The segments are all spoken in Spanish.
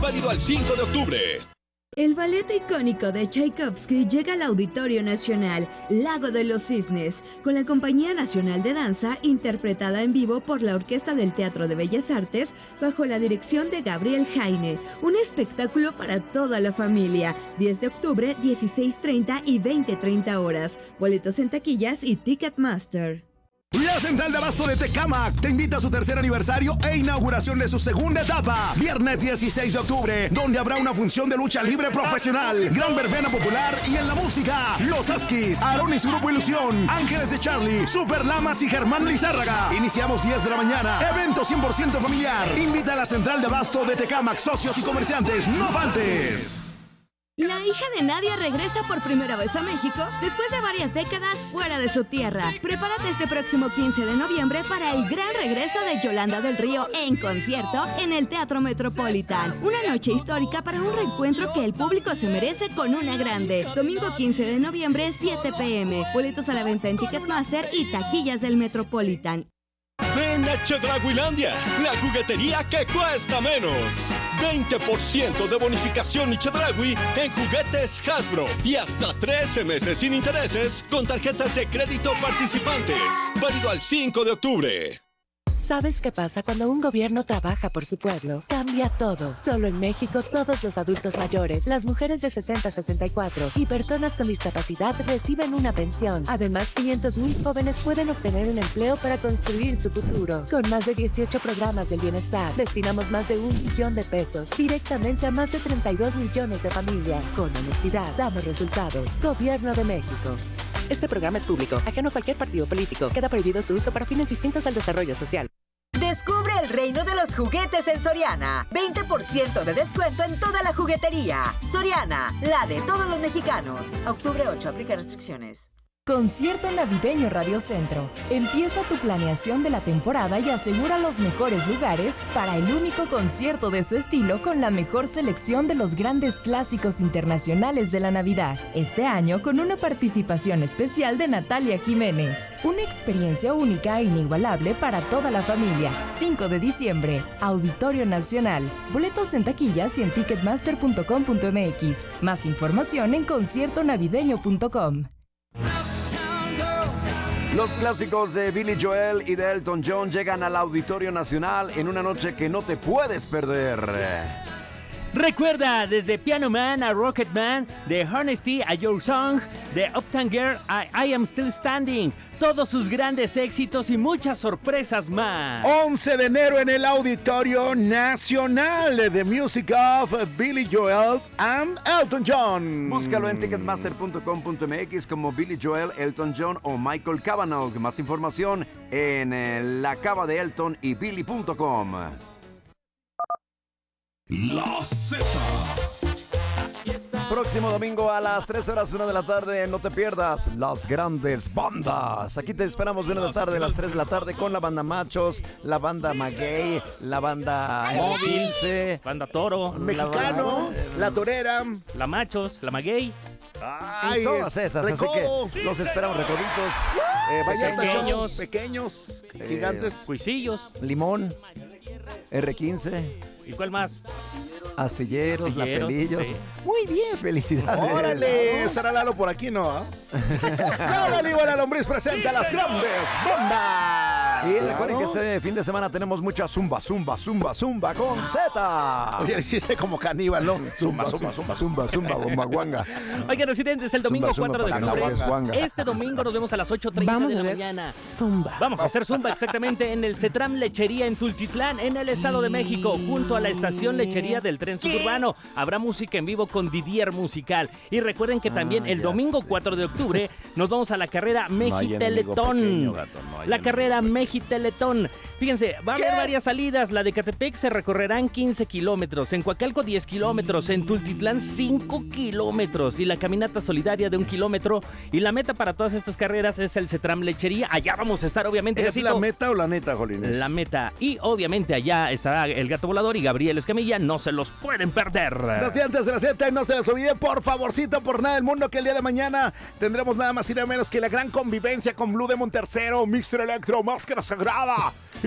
válido al 5 de octubre. El ballet icónico de Tchaikovsky llega al Auditorio Nacional, Lago de los Cisnes, con la Compañía Nacional de Danza, interpretada en vivo por la Orquesta del Teatro de Bellas Artes, bajo la dirección de Gabriel Jaine. Un espectáculo para toda la familia. 10 de octubre, 16:30 y 20:30 horas. Boletos en taquillas y Ticketmaster. La Central de Abasto de Tecámac te invita a su tercer aniversario e inauguración de su segunda etapa. Viernes 16 de octubre, donde habrá una función de lucha libre profesional, gran verbena popular y en la música, Los Askis, Aarón y su grupo Ilusión, Ángeles de Charlie, Super Lamas y Germán Lizárraga. Iniciamos 10 de la mañana. Evento 100% familiar. Invita a la Central de Abasto de Tecámac, socios y comerciantes. ¡No faltes! La hija de Nadia regresa por primera vez a México después de varias décadas fuera de su tierra. Prepárate este próximo 15 de noviembre para el gran regreso de Yolanda del Río en concierto en el Teatro Metropolitan. Una noche histórica para un reencuentro que el público se merece con una grande. Domingo 15 de noviembre, 7 p.m. Boletos a la venta en Ticketmaster y taquillas del Metropolitan. Ven a Chedrauilandia, la juguetería que cuesta menos. 20% de bonificación y Chedraui en juguetes Hasbro y hasta 13 meses sin intereses con tarjetas de crédito participantes. Válido al 5 de octubre. ¿Sabes qué pasa cuando un gobierno trabaja por su pueblo? Cambia todo. Solo en México, todos los adultos mayores, las mujeres de 60 a 64 y personas con discapacidad reciben una pensión. Además, 500,000 jóvenes pueden obtener un empleo para construir su futuro. Con más de 18 programas del bienestar, destinamos más de 1 billón de pesos directamente a más de 32 millones de familias. Con honestidad, damos resultados. Gobierno de México. Este programa es público, ajeno a cualquier partido político. Queda prohibido su uso para fines distintos al desarrollo social. Descubre el reino de los juguetes en Soriana. 20% de descuento en toda la juguetería. Soriana, la de todos los mexicanos. Octubre 8, aplica restricciones. Concierto Navideño Radio Centro. Empieza tu planeación de la temporada y asegura los mejores lugares para el único concierto de su estilo con la mejor selección de los grandes clásicos internacionales de la Navidad. Este año con una participación especial de Natalia Jiménez. Una experiencia única e inigualable para toda la familia. 5 de diciembre, Auditorio Nacional. Boletos en taquillas y en ticketmaster.com.mx. Más información en conciertonavideño.com. Los clásicos de Billy Joel y de Elton John llegan al Auditorio Nacional en una noche que no te puedes perder. Recuerda, desde Piano Man a Rocket Man, de Honesty a Your Song, de Uptown Girl a I Am Still Standing, todos sus grandes éxitos y muchas sorpresas más. 11 de enero en el Auditorio Nacional, The Music of Billy Joel and Elton John. Búscalo en ticketmaster.com.mx como Billy Joel, Elton John o Michael Cavanaugh. Más información en la cava de Elton y Billy.com. La Z. Próximo domingo a las 13:01 de la tarde, no te pierdas las grandes bandas. Aquí te esperamos 1 de la tarde a las 3 de la tarde con la banda Machos, la banda Maguey, la banda Móvil, Pilce, banda Toro, Mexicano, la Torera, la Machos, la Maguey. Y todas esas, así que los esperamos, recoditos, pequeños, gigantes, Cuisillos, Limón, R15. ¿Y cuál más? Astilleros, Lapelillos. Sí. Muy bien, felicidades. ¡Órale! ¿Estará Lalo por aquí, no? ¡Nada, digo, la lombriz presenta las grandes bandas! Y recuerden que este fin de semana tenemos mucha zumba con Z. Oye, hiciste como caníbal, ¿no? Zumba, bombaguanga. Oigan, residentes, el domingo Zumba, 4 de octubre. Este domingo nos vemos a las 8:30 de la mañana. Vamos a hacer zumba exactamente en el Cetram Lechería en Tultitlán, en el Estado de México, junto a la estación lechería del tren suburbano. Habrá música en vivo con Didier Musical. Y recuerden que también el domingo 4 de octubre nos vamos a la carrera Mexiteletón. La carrera Mexiteletón. Fíjense, va a haber varias salidas. La de Catepec se recorrerán 15 kilómetros, en Coacalco 10 kilómetros, en Tultitlán 5 kilómetros y la caminata solidaria de 1 kilómetro. Y la meta para todas estas carreras es el Cetram Lechería. Allá vamos a estar, obviamente. ¿Es la meta o la neta, Jolines? La meta. Y obviamente allá estará el Gato Volador y Gabriel Escamilla. No se los pueden perder. Residentes de la Z, no se les olvide, por favorcito, por nada del mundo, que el día de mañana tendremos nada más y nada menos que la gran convivencia con Blue Demon III, Mr. Electro, Máscara Sagrada y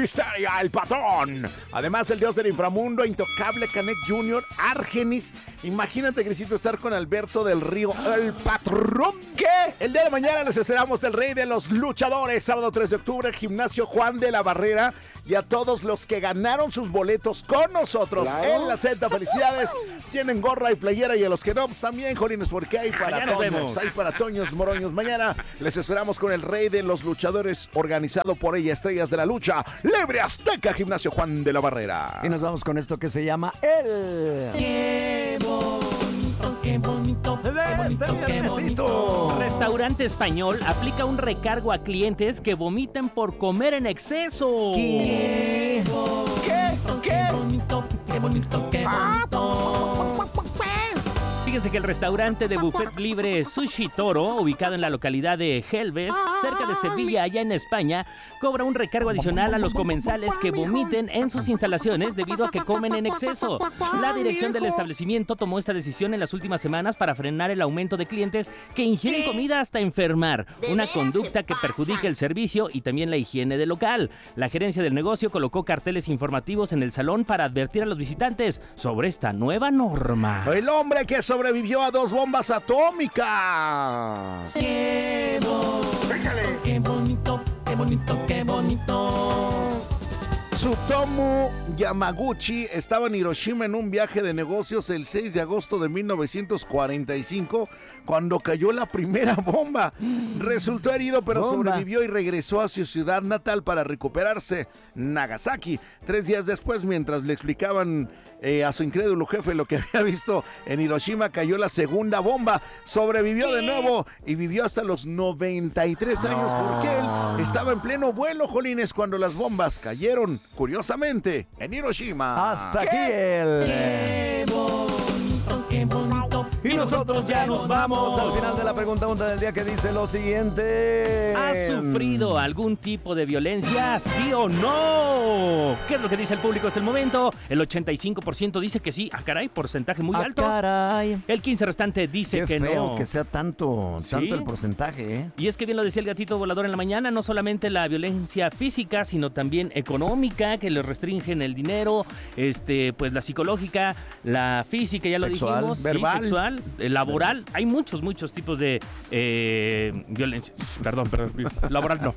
Histeria, el patrón. Además, el dios del inframundo, Intocable, Canek Jr., Argenis. Imagínate, Grisito, estar con Alberto del Río, el patrón. ¿Qué? El día de mañana les esperamos el rey de los luchadores, sábado 3 de octubre, Gimnasio Juan de la Barrera. Y a todos los que ganaron sus boletos con nosotros en la Z, felicidades. Tienen gorra y playera, y a los que no, pues también, jolines, porque hay para toños, hay para toños, moroños. Mañana les esperamos con el rey de los luchadores, organizado por ella, Estrellas de la Lucha, Libre Azteca, Gimnasio Juan de la Barrera. Y nos vamos con esto que se llama El... ¡Qué bonito, qué bonito! ¡Qué bonito! Restaurante español aplica un recargo a clientes que vomiten por comer en exceso. ¡Qué bonito, qué bonito, qué bonito! Fíjense que el restaurante de buffet libre Sushi Toro, ubicado en la localidad de Gelbes, cerca de Sevilla, allá en España, cobra un recargo adicional a los comensales que vomiten en sus instalaciones debido a que comen en exceso. La dirección del establecimiento tomó esta decisión en las últimas semanas para frenar el aumento de clientes que ingieren comida hasta enfermar, una conducta que perjudica el servicio y también la higiene del local. La gerencia del negocio colocó carteles informativos en el salón para advertir a los visitantes sobre esta nueva norma. El hombre que sobrevivió a 2 bombas atómicas. ¡Qué bonito, qué bonito, qué bonito, qué bonito! Tsutomu Yamaguchi estaba en Hiroshima en un viaje de negocios el 6 de agosto de 1945 cuando cayó la primera bomba. Resultó herido, pero sobrevivió y regresó a su ciudad natal para recuperarse, Nagasaki. 3 días después, mientras le explicaban a su incrédulo jefe lo que había visto en Hiroshima, cayó la segunda bomba. Sobrevivió de nuevo y vivió hasta los 93 años porque él estaba en pleno vuelo, jolines, cuando las bombas cayeron, curiosamente, en Hiroshima. Hasta aquí el... ¡Qué bonito, qué bonito! Y nosotros ya nos vamos al final de la pregunta del día, que dice lo siguiente. ¿Has sufrido algún tipo de violencia, sí o no? ¿Qué es lo que dice el público hasta el momento? El 85% dice que sí. Ah, caray, porcentaje muy alto. Caray. El 15% restante dice Qué que feo no. que sea tanto ¿Sí? el porcentaje, ¿eh? Y es que bien lo decía el gatito volador en la mañana, no solamente la violencia física, sino también económica, que les restringen el dinero, pues la psicológica, la física, ya Sexual, lo dijimos, verbal. sí, sexual, laboral. Hay muchos tipos de violencia. Perdón, laboral no.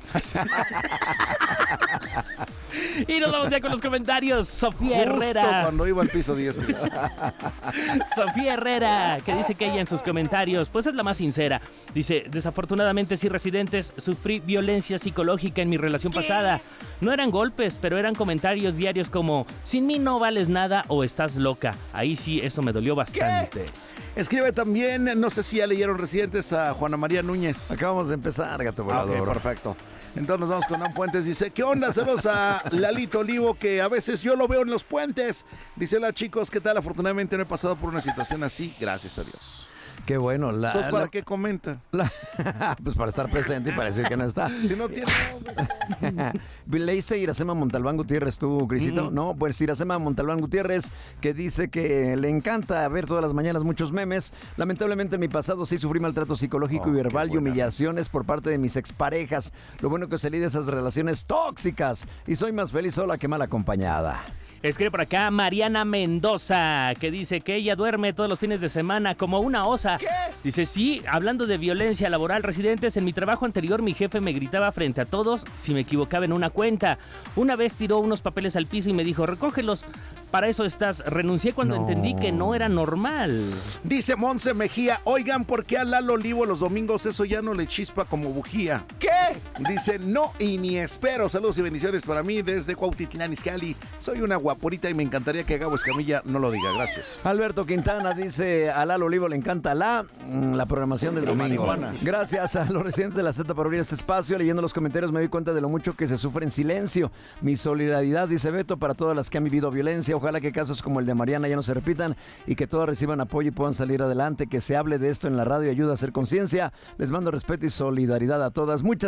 Y nos vamos ya con los comentarios. Sofía Herrera. Justo cuando iba al piso 10. Sofía Herrera, que dice que ella en sus comentarios, pues es la más sincera. Dice, desafortunadamente sí, residentes, sufrí violencia psicológica en mi relación pasada. No eran golpes, pero eran comentarios diarios como, sin mí no vales nada o estás loca. Ahí sí, eso me dolió bastante. Escribe también, no sé si ya leyeron, residentes, a Juana María Núñez. Acabamos de empezar, gato volador. Ok, perfecto. Entonces nos vamos con Dan Fuentes. Dice, ¿qué onda? Saludos a Lalito Olivo, que a veces yo lo veo en los puentes. Dice, hola chicos, ¿qué tal? Afortunadamente no he pasado por una situación así, gracias a Dios. Qué bueno. Entonces, ¿para qué comenta? Pues para estar presente y para decir que no está. Si no tiene... ¿Leíste Iracema Montalbán Gutiérrez tú, Crisito? No, pues Iracema Montalbán Gutiérrez, que dice que le encanta ver todas las mañanas muchos memes. Lamentablemente en mi pasado sí sufrí maltrato psicológico y verbal y humillaciones por parte de mis exparejas. Lo bueno que salí de esas relaciones tóxicas y soy más feliz sola que mal acompañada. Escribe por acá Mariana Mendoza, que dice que ella duerme todos los fines de semana como una osa. ¿Qué? Dice, sí, hablando de violencia laboral, residentes, en mi trabajo anterior mi jefe me gritaba frente a todos si me equivocaba en una cuenta. Una vez tiró unos papeles al piso y me dijo, recógelos, para eso estás. Renuncié cuando entendí que no era normal. Dice Monse Mejía, oigan, ¿por qué a Lalo Olivo los domingos eso ya no le chispa como bujía? ¿Qué? Dice, no y ni espero. Saludos y bendiciones para mí desde Cuautitlán Izcalli. Soy una guaporita y me encantaría que Gabo Escamilla no lo diga. Gracias. Alberto Quintana dice, a Lalo Olivo le encanta la programación del domingo. Gracias a los residentes de la Z por abrir este espacio. Leyendo los comentarios me doy cuenta de lo mucho que se sufre en silencio. Mi solidaridad, dice Beto, para todas las que han vivido violencia. Ojalá que casos como el de Mariana ya no se repitan y que todas reciban apoyo y puedan salir adelante. Que se hable de esto en la radio y ayuda a hacer conciencia. Les mando respeto y solidaridad a todas. Muchas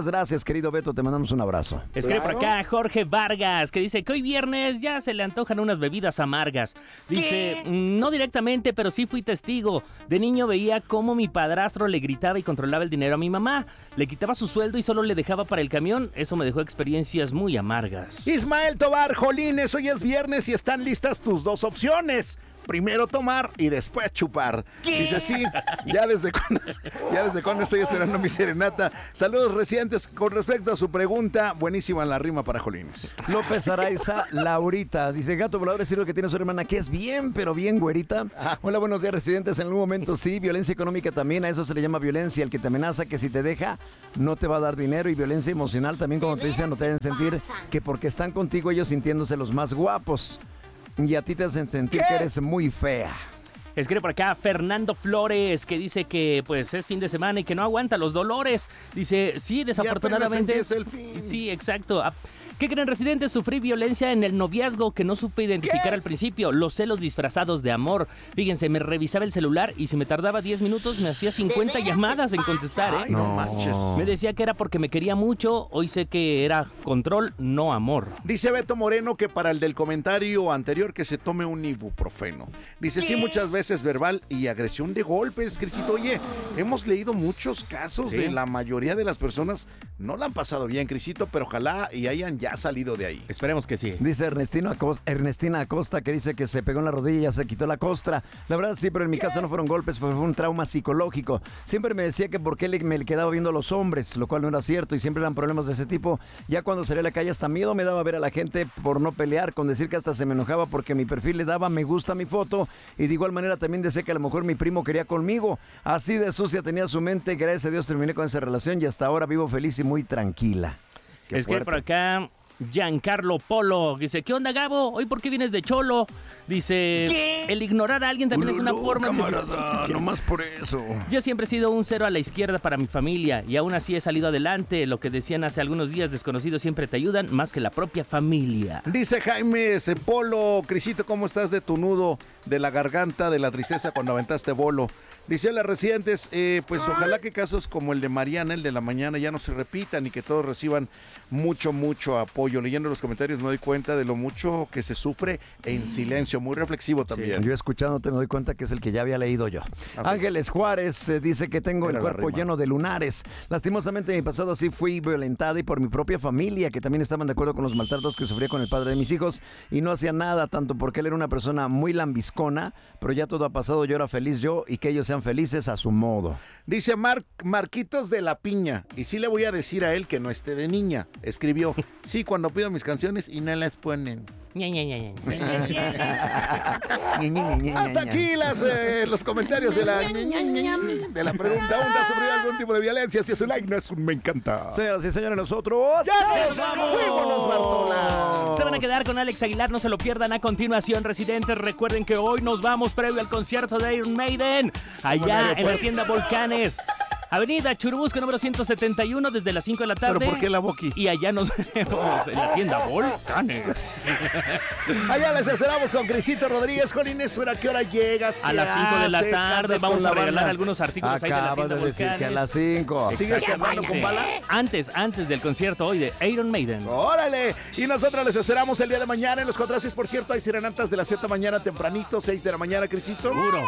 gracias, querido Beto, te mandamos un abrazo. Escribe por acá Jorge Vargas, que dice que hoy viernes ya se le antojan unas bebidas amargas. Dice, no directamente, pero sí fui testigo. De niño veía cómo mi padrastro le gritaba y controlaba el dinero a mi mamá. Le quitaba su sueldo y solo le dejaba para el camión. Eso me dejó experiencias muy amargas. Ismael Tobar, Jolines, hoy es viernes y están listas tus dos opciones. Primero tomar y después chupar. Dice, sí, ya desde cuando estoy esperando mi serenata. Saludos recientes. Con respecto a su pregunta, buenísima la rima para Jolines. López Araiza, Laurita. Dice, gato volador es lo que tiene su hermana, que es bien, pero bien güerita. Hola, buenos días, residentes. En un momento sí, violencia económica también. A eso se le llama violencia. El que te amenaza que si te deja, no te va a dar dinero. Y violencia emocional también, como te dicen, no te deben sentir que porque están contigo ellos sintiéndose los más guapos. Y a ti te hacen sentir que eres muy fea. Escribe por acá Fernando Flores, que dice que pues es fin de semana y que no aguanta los dolores. Dice, sí, desafortunadamente. Y apenas empieza el fin. Sí, exacto. ¿Qué creen, residentes? Sufrí violencia en el noviazgo que no supe identificar al principio. Los celos disfrazados de amor. Fíjense, me revisaba el celular y si me tardaba 10 minutos me hacía 50 llamadas en contestar, ¿eh? Ay, no manches. Me decía que era porque me quería mucho. Hoy sé que era control, no amor. Dice Beto Moreno que para el del comentario anterior que se tome un ibuprofeno. Dice, sí, muchas veces verbal y agresión de golpes, Crisito. Oye, hemos leído muchos casos de la mayoría de las personas. No la han pasado bien, Crisito, pero ojalá y hayan ya salido de ahí. Esperemos que sí. Dice Ernestina Acosta, que dice que se pegó en la rodilla y ya se quitó la costra. La verdad sí, pero en mi caso no fueron golpes, fue un trauma psicológico. Siempre me decía que por qué me quedaba viendo a los hombres, lo cual no era cierto y siempre eran problemas de ese tipo. Ya cuando salí a la calle hasta miedo me daba ver a la gente por no pelear, con decir que hasta se me enojaba porque mi perfil le daba me gusta a mi foto y de igual manera también decía que a lo mejor mi primo quería conmigo. Así de sucia tenía su mente, gracias a Dios terminé con esa relación y hasta ahora vivo feliz y muy tranquila. Es que por acá Giancarlo Polo dice, ¿qué onda, Gabo? ¿Hoy por qué vienes de cholo? Dice, el ignorar a alguien también es una forma camarada, de... nomás por eso. Yo siempre he sido un cero a la izquierda para mi familia y aún así he salido adelante. Lo que decían hace algunos días, desconocidos siempre te ayudan más que la propia familia. Dice Jaime Polo, Crisito, ¿cómo estás de tu nudo, de la garganta, de la tristeza cuando aventaste bolo? Dice a las residentes, pues ojalá que casos como el de Mariana, el de la mañana, ya no se repitan y que todos reciban mucho apoyo. Leyendo los comentarios me doy cuenta de lo mucho que se sufre en silencio. Muy reflexivo también. Sí, yo escuchándote me doy cuenta que es el que ya había leído yo. Ángeles Juárez dice que tengo el cuerpo lleno de lunares. Lastimosamente en mi pasado sí fui violentada y por mi propia familia, que también estaban de acuerdo con los maltratos que sufría con el padre de mis hijos y no hacía nada, tanto porque él era una persona muy lambiscona, pero ya todo ha pasado, yo era feliz yo y que ellos sean felices a su modo. Dice Marquitos de la Piña, y sí le voy a decir a él que no esté de niña. Escribió, sí, cuando pido mis canciones y no las ponen. Hasta aquí los comentarios de la pregunta. ¿Aún ha sufrido algún tipo de violencia? Si es un like, no es un me encanta. Señoras y señores, nosotros ¡ya nos fuimos, Bartola! Se van a quedar con Alex Aguilar, no se lo pierdan. A continuación, residentes, recuerden que hoy nos vamos previo al concierto de Iron Maiden allá en la tienda Volcanes. Avenida Churubusco, número 171, desde las 5 de la tarde. ¿Pero por qué la boqui? Y allá nos vemos en la tienda Volcanes. Allá les esperamos con Crisito Rodríguez. Jolines, ¿a qué hora llegas? A las 5 de la tarde vamos a regalar algunos artículos ahí de la tienda de decir Volcanes. Que a las 5. ¿Sigues cantando con bala? Antes del concierto hoy de Iron Maiden. ¡Órale! Y nosotros les esperamos el día de mañana en los contrastes. Por cierto, hay serenatas de las 7 de la mañana tempranito, 6 de la mañana, Crisito. Seguro.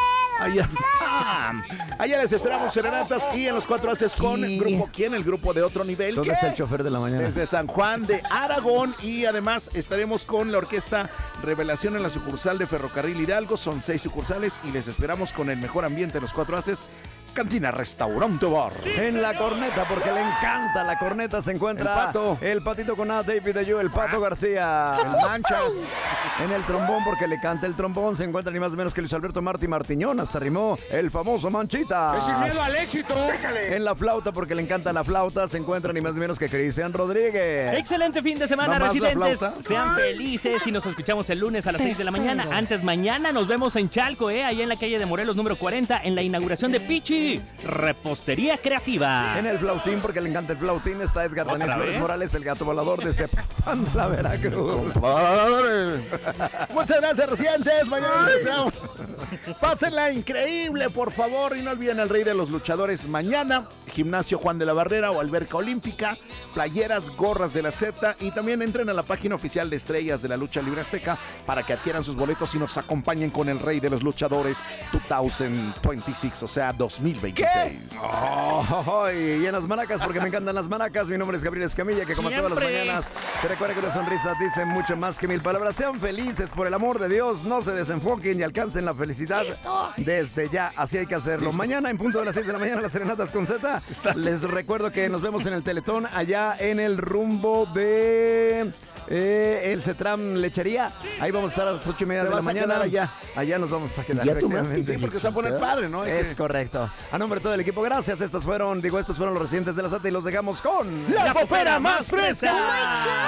Allá les esperamos serenatas y en los 4 haces con el grupo ¿Quién? El grupo de Otro Nivel. ¿Dónde está el chofer de la mañana? Desde San Juan de Aragón. Y además estaremos con la orquesta Revelación en la sucursal de Ferrocarril Hidalgo. Son 6 sucursales y les esperamos con el mejor ambiente en los 4 haces. Cantina, restaurante, bar. En la corneta, porque le encanta la corneta, se encuentra el patito con A, David de Yo, el Pato García. El Manchas. En el trombón, porque le canta el trombón, se encuentra ni más ni menos que Luis Alberto Martiñón. Hasta rimó el famoso Manchita. Es sin miedo al éxito. En la flauta, porque le encanta la flauta, se encuentra ni más ni menos que Cristian Rodríguez. Excelente fin de semana, residentes. Sean felices y nos escuchamos el lunes a las 6 de la mañana. Antes, mañana nos vemos en Chalco, allá en la calle de Morelos, número 40, en la inauguración de Pichi Repostería Creativa. En el flautín, porque le encanta el flautín, está Edgar Daniel Flores Morales, el gato volador de Zepantla, Veracruz. Muchas gracias, residentes. Mañana les esperamos. Pásenla increíble, por favor, y no olviden el Rey de los Luchadores mañana, Gimnasio Juan de la Barrera o Alberca Olímpica, playeras, gorras de la Z, y también entren a la página oficial de Estrellas de la Lucha Libre Azteca para que adquieran sus boletos y nos acompañen con el Rey de los Luchadores 2026, o sea, 2026. Y en las maracas, porque me encantan las maracas, mi nombre es Gabriel Escamilla, que como todas las mañanas te recuerda que una sonrisa dice mucho más que 1000 palabras. Sean felices, por el amor de Dios, no se desenfoquen y alcancen la felicidad desde ya, así hay que hacerlo. Mañana en punto de las 6 de la mañana, las serenatas con Z. Les recuerdo que nos vemos en el Teletón, allá en el rumbo de el Cetram Lechería. Ahí vamos a estar a las 8:30 de la mañana. Allá nos vamos a quedar. Ya tomaste, sí, porque se va a poner padre, ¿no? Es correcto. A nombre de todo el equipo, gracias. Estos fueron los residentes de la Z y los dejamos con la popera más fresca. ¡Oh, my God!